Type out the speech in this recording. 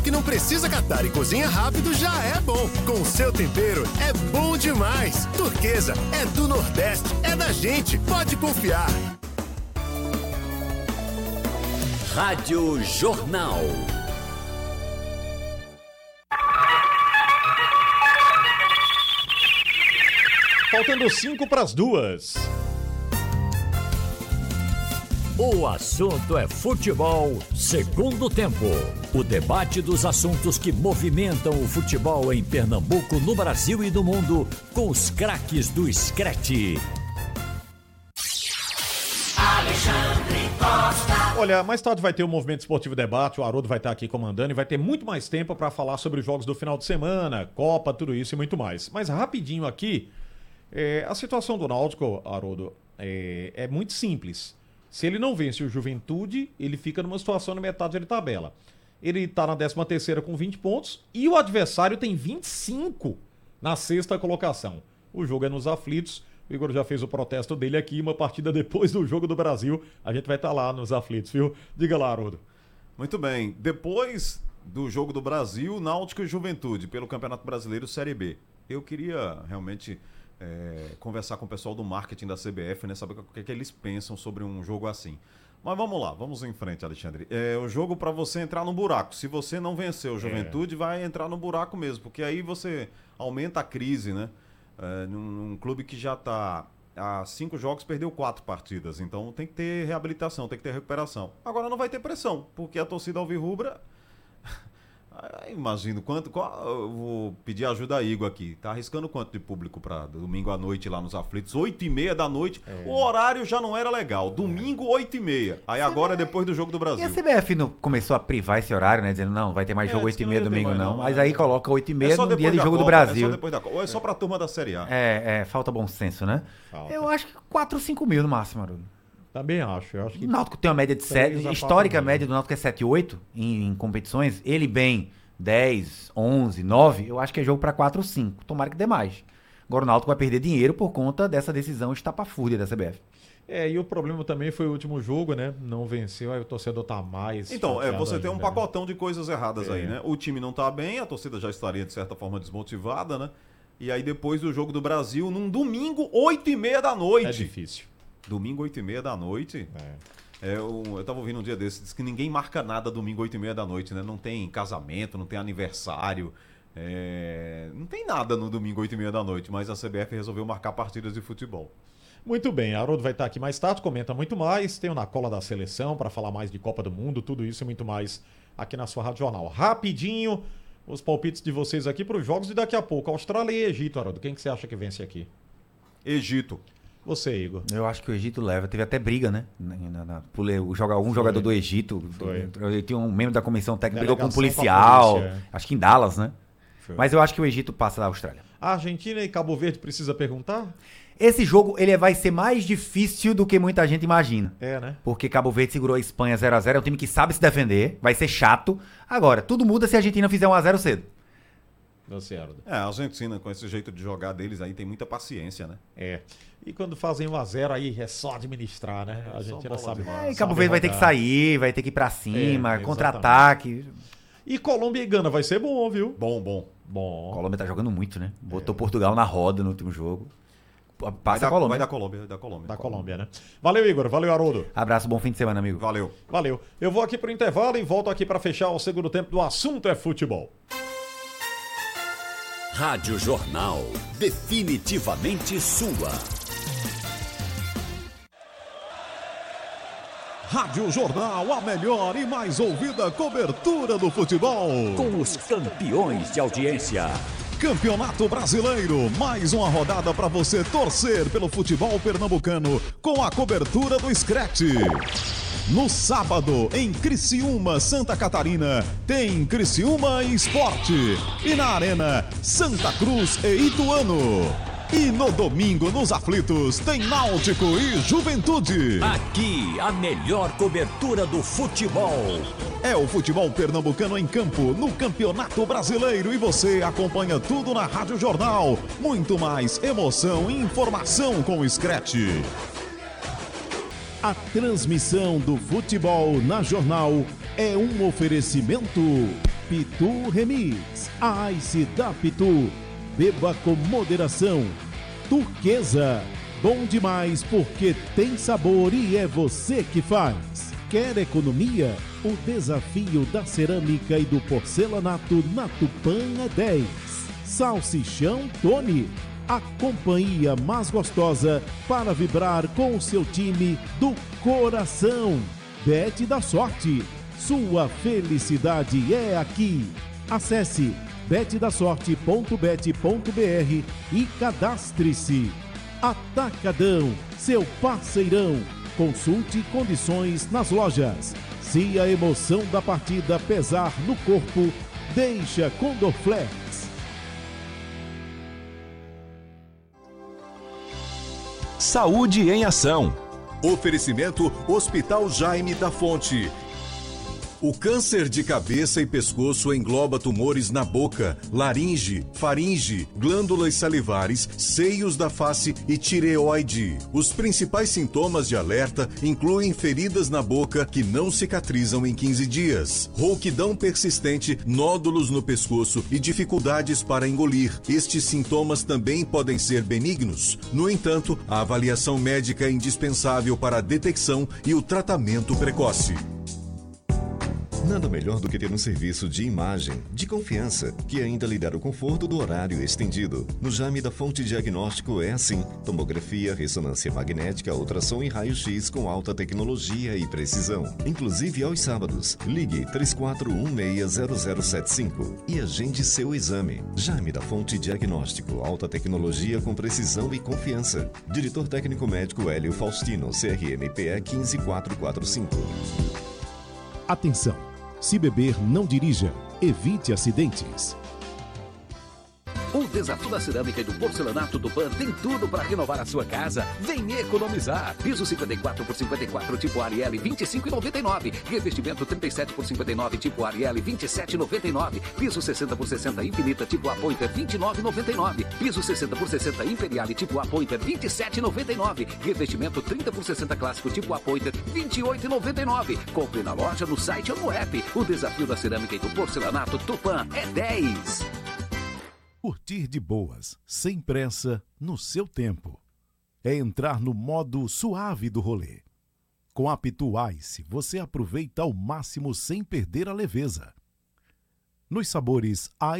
Que não precisa catar e cozinha rápido já é bom. Com o seu tempero é bom demais. Turquesa é do Nordeste, é da gente, pode confiar. Rádio Jornal. Faltando 5 para as 2. O assunto é futebol, segundo tempo. O debate dos assuntos que movimentam o futebol em Pernambuco, no Brasil e no mundo, com os craques do Screte. Alexandre Costa. Olha, mais tarde vai ter o Movimento Esportivo Debate, o Haroldo vai estar aqui comandando e vai ter muito mais tempo para falar sobre os jogos do final de semana, Copa, tudo isso e muito mais. Mas rapidinho aqui, a situação do Náutico, Haroldo, é muito simples. Se ele não vence o Juventude, ele fica numa situação na metade de tabela. Ele está na 13ª com 20 pontos e o adversário tem 25 na 6ª colocação. O jogo é nos aflitos. O Igor já fez o protesto dele aqui, uma partida depois do Jogo do Brasil. A gente vai estar lá nos aflitos, viu? Diga lá, Haroldo. Muito bem. Depois do Jogo do Brasil, Náutico e Juventude, pelo Campeonato Brasileiro Série B. Eu queria realmente conversar com o pessoal do marketing da CBF, né? Saber o que eles pensam sobre um jogo assim. Mas vamos lá, vamos em frente, Alexandre. É o jogo para você entrar no buraco. Se você não vencer o Juventude, vai entrar no buraco mesmo, porque aí você aumenta a crise, né? Num clube que já está há 5 jogos, perdeu 4 partidas. Então tem que ter reabilitação, tem que ter recuperação. Agora não vai ter pressão, porque a torcida alvirrubra... Imagino quanto. Eu vou pedir ajuda a Igor aqui. Tá arriscando quanto de público para domingo à noite lá nos aflitos? 8h30 da noite. O horário já não era legal. Domingo, 8h30. Aí agora é depois do Jogo do Brasil. E a CBF não começou a privar esse horário, né? Dizendo, não, vai ter mais jogo 8h30 domingo, não. Mas aí coloca 8h30 no dia de Jogo do Brasil. É só depois da Copa. Ou é só pra turma da Série A. Falta bom senso, né? Falta. Eu acho que 4 ou 5 mil no máximo, Haroldo. Também acho. Eu acho que O Náutico tem uma média de 7. Histórica média do Náutico é 7, 8 em competições. Ele bem 10, 11, 9. Eu acho que é jogo pra 4 ou 5. Tomara que dê mais. Agora o Náutico vai perder dinheiro por conta dessa decisão estapafúrdia da CBF. E o problema também foi o último jogo, né? Não venceu, aí o torcedor tá mais... Então, você tem um ainda, pacotão de coisas erradas aí, né? O time não tá bem, a torcida já estaria, de certa forma, desmotivada, né? E aí, depois do Jogo do Brasil, num domingo, 8h30 da noite. É difícil. Domingo, 8h30 da noite. Eu tava ouvindo um dia desses, diz que ninguém marca nada domingo, 8h30 da noite, né? Não tem casamento, não tem aniversário, não tem nada no domingo, 8h30 da noite, mas a CBF resolveu marcar partidas de futebol. Muito bem, Haroldo vai estar aqui mais tarde, comenta muito mais, tem o Na Cola da Seleção para falar mais de Copa do Mundo, tudo isso e muito mais aqui na sua Rádio Jornal. Rapidinho, os palpites de vocês aqui para os jogos e daqui a pouco, Austrália e Egito, Haroldo. Quem que você acha que vence aqui? Egito. Você, Igor. Eu acho que o Egito leva. Teve até briga, né? Um jogador do Egito. Tinha um membro da comissão técnica, brigou com um policial. Acho que em Dallas, né? Mas eu acho que o Egito passa da Austrália. A Argentina e Cabo Verde precisa perguntar? Esse jogo ele vai ser mais difícil do que muita gente imagina. Né? Porque Cabo Verde segurou a Espanha 0x0. É um time que sabe se defender. Vai ser chato. Agora, tudo muda se a Argentina fizer 1x0 cedo. A Argentina, com esse jeito de jogar deles aí, tem muita paciência, né? E quando fazem 1x0 aí, é só administrar, né? A Argentina sabe mais. Cabo Verde vai ter que sair, vai ter que ir pra cima, contra-ataque. E Colômbia e Gana vai ser bom, viu? Bom. Colômbia tá jogando muito, né? Botou Portugal na roda no último jogo. Passa a Colômbia. Vai da Colômbia, né? Valeu, Igor. Valeu, Haroldo. Abraço, bom fim de semana, amigo. Valeu. Eu vou aqui pro intervalo e volto aqui pra fechar o segundo tempo do Assunto é Futebol. Rádio Jornal, definitivamente sua. Rádio Jornal, a melhor e mais ouvida cobertura do futebol. Com os campeões de audiência. Campeonato Brasileiro, mais uma rodada para você torcer pelo futebol pernambucano com a cobertura do Screte. No sábado, em Criciúma, Santa Catarina, tem Criciúma Esporte. E na Arena, Santa Cruz e Ituano. E no domingo, nos aflitos, tem Náutico e Juventude. Aqui, a melhor cobertura do futebol. É o futebol pernambucano em campo, no Campeonato Brasileiro. E você acompanha tudo na Rádio Jornal. Muito mais emoção e informação com o Screte. A transmissão do futebol na Jornal é um oferecimento Pitu Remix, Ice da Pitu. Beba com moderação. Turquesa, bom demais porque tem sabor e é você que faz. Quer economia? O desafio da cerâmica e do porcelanato na Tupã é 10. Salsichão Tony, a companhia mais gostosa para vibrar com o seu time do coração. Bet da Sorte, sua felicidade é aqui. Acesse betdasorte.bet.br e cadastre-se. Atacadão, seu parceirão. Consulte condições nas lojas. Se a emoção da partida pesar no corpo, deixa com Dorflex. Saúde em Ação. Oferecimento Hospital Jaime da Fonte. O câncer de cabeça e pescoço engloba tumores na boca, laringe, faringe, glândulas salivares, seios da face e tireoide. Os principais sintomas de alerta incluem feridas na boca que não cicatrizam em 15 dias, rouquidão persistente, nódulos no pescoço e dificuldades para engolir. Estes sintomas também podem ser benignos. No entanto, a avaliação médica é indispensável para a detecção e o tratamento precoce. Nada melhor do que ter um serviço de imagem, de confiança, que ainda lhe dá o conforto do horário estendido. No Jaime da Fonte Diagnóstico é assim: tomografia, ressonância magnética, ultrassom e raio-x com alta tecnologia e precisão. Inclusive aos sábados. Ligue 34160075 e agende seu exame. Jaime da Fonte Diagnóstico, alta tecnologia com precisão e confiança. Diretor técnico médico Hélio Faustino, CRMPE 15445. Atenção! Se beber, não dirija. Evite acidentes. O desafio da cerâmica e do porcelanato Tupã tem tudo para renovar a sua casa. Vem economizar. Piso 54 por 54 tipo Ariel 25,99. Revestimento 37 por 59 tipo Ariel 27,99. Piso 60 por 60 Infinita tipo A Pointer 29,99. Piso 60 por 60 Imperiale tipo A Pointer 27,99. Revestimento 30 por 60 clássico tipo A Pointer 28,99. Compre na loja, no site ou no app. O desafio da cerâmica e do porcelanato Tupã é 10. Curtir de boas, sem pressa, no seu tempo. É entrar no modo suave do rolê. Com a Pitu Ice, você aproveita ao máximo sem perder a leveza. Nos sabores